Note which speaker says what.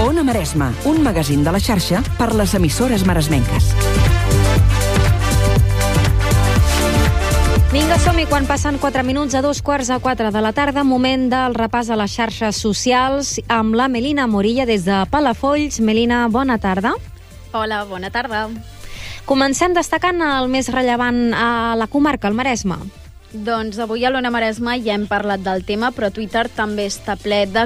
Speaker 1: Ona Maresma, un magazín de la xarxa per les emissores maresmenques.
Speaker 2: Vinga, som-hi, quan passen 4 minuts a 3:15 de la tarda, moment del repàs a les xarxes socials amb la Melina Morilla des de Palafolls. Melina, bona tarda.
Speaker 3: Hola, bona tarda.
Speaker 2: Comencem destacant el més rellevant a la comarca, el Maresme.
Speaker 3: Doncs avui a l'Ona Maresma ja hem parlat del tema, però Twitter també està ple de